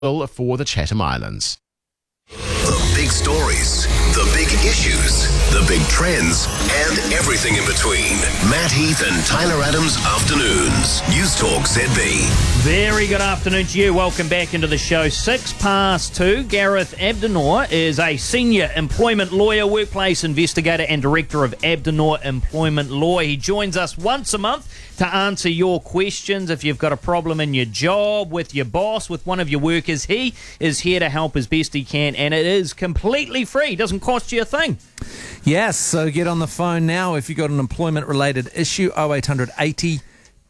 for the Chatham Islands. The big stories, the big issues, the big trends, and everything in between. Matt Heath and Tyler Adams Afternoons. News Talk ZB. Very good afternoon to you. Welcome back into the show. 2:06. Gareth Abdenor is a senior employment lawyer, workplace investigator, and director of Abdenor Employment Law. He joins us once a month to answer your questions. If you've got a problem in your job, with your boss, with one of your workers, he is here to help as best he can, and it is completely free. Doesn't cost you a thing. Yes, so get on the phone now if you've got an employment-related issue. 0800 80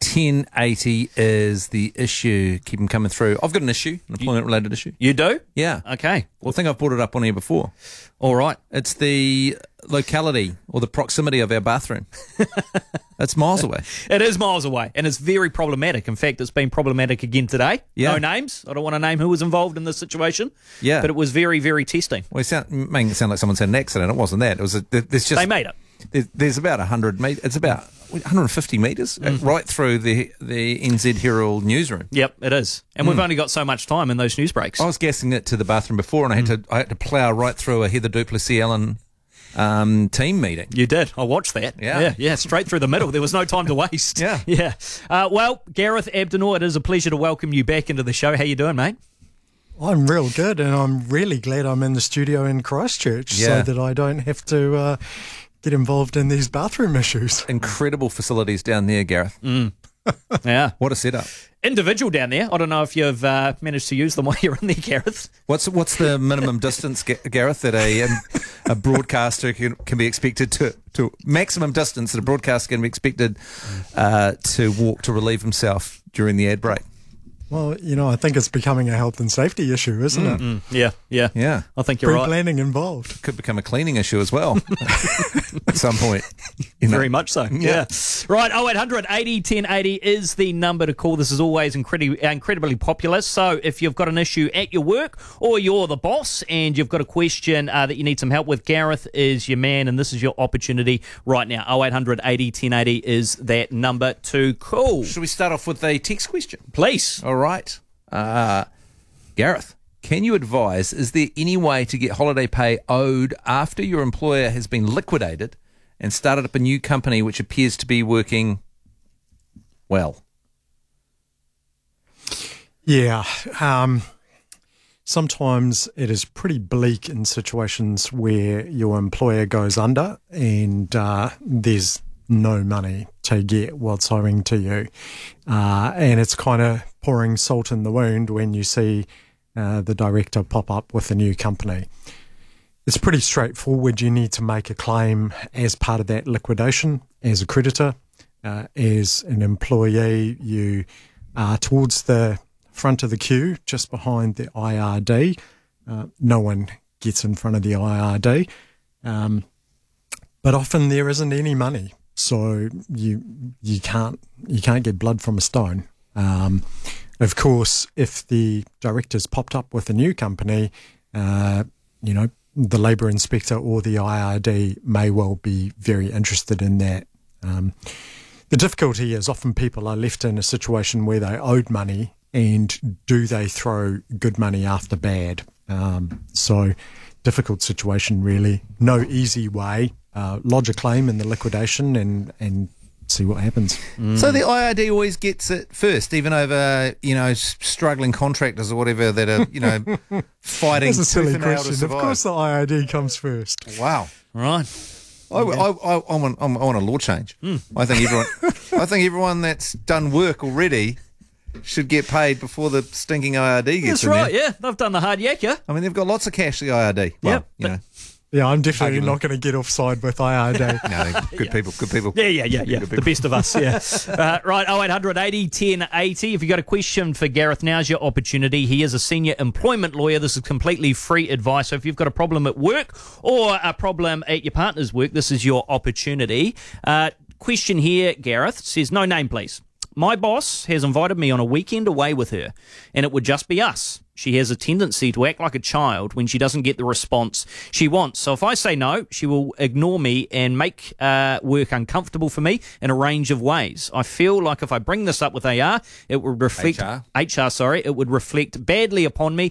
1080 is the issue. Keep them coming through. I've got an issue, an employment-related issue. You do? Yeah. Okay. Well, I think I've brought it up on here before. All right. It's the locality or the proximity of our bathroom. That's miles away. It is miles away, and it's very problematic. In fact, it's been problematic again today. Yeah. No names. I don't want to name who was involved in this situation. Yeah. But it was very, very testing. Well, making it sound like someone's had an accident. It wasn't that. It was there's just They made it. There's about 100 metres. It's about 150 metres right through the NZ Herald newsroom. Yep, it is. And we've only got so much time in those news breaks. I was gassing it to the bathroom before, and I had to plough right through a Heather Duplessis-Allen team meeting. You did. I watched that. Yeah, straight through the middle. There was no time to waste. Yeah. Well, Gareth Abdenor, it is a pleasure to welcome you back into the show. How you doing, mate? I'm real good, and I'm really glad I'm in the studio in Christchurch so that I don't have to get involved in these bathroom issues. Incredible facilities down there, Gareth. Yeah. What a setup. Individual down there. I don't know if you've managed to use them while you're in there, Gareth. What's the minimum distance, Gareth, that a broadcaster can be expected to maximum distance that a broadcaster can be expected to walk to relieve himself during the ad break? Well, I think it's becoming a health and safety issue, isn't it? Yeah. I think you're right. Pre-planning involved. Could become a cleaning issue as well at some point. Very much so. Yeah. Right, 0800 80 1080 is the number to call. This is always incredibly popular. So if you've got an issue at your work or you're the boss and you've got a question that you need some help with, Gareth is your man, and this is your opportunity right now. 0800 80 1080 is that number to call. Should we start off with a text question? Please. All right. Gareth, can you advise, is there any way to get holiday pay owed after your employer has been liquidated and started up a new company which appears to be working well? Yeah. Sometimes it is pretty bleak in situations where your employer goes under and there's no money to get what's owing to you. And it's kind of pouring salt in the wound when you see the director pop up with a new company. It's pretty straightforward. You need to make a claim as part of that liquidation as a creditor. As an employee, you are towards the front of the queue, just behind the IRD. No one gets in front of the IRD. But often there isn't any money. So you can't get blood from a stone. Of course, if the director's popped up with a new company, the labour inspector or the IRD may well be very interested in that. The difficulty is often people are left in a situation where they owed money, and do they throw good money after bad? So difficult situation really. No easy way. Lodge a claim in the liquidation and see what happens. So the IRD always gets it first, even over struggling contractors or whatever that are fighting. That's a silly tooth and nail to question. Of survive. course, the IRD comes first. Wow. Right. I want a law change. I think everyone that's done work already should get paid before the stinking IRD gets That's in right, there. yeah. They've done the hard yakka. I mean, they've got lots of cash, the IRD. Well, Yep, Yeah, I'm definitely not going to get offside with IRD. No, good people. Yeah. The best of us, yeah. Right, 0800 80 1080. If you've got a question for Gareth, now's your opportunity. He is a senior employment lawyer. This is completely free advice. So if you've got a problem at work or a problem at your partner's work, this is your opportunity. Question here, Gareth, says, no name, please. My boss has invited me on a weekend away with her, and it would just be us. she has a tendency to act like a child when she doesn't get the response she wants. So if I say no, she will ignore me and make work uncomfortable for me in a range of ways. I feel like if I bring this up with AR, it would reflect HR. it would reflect badly upon me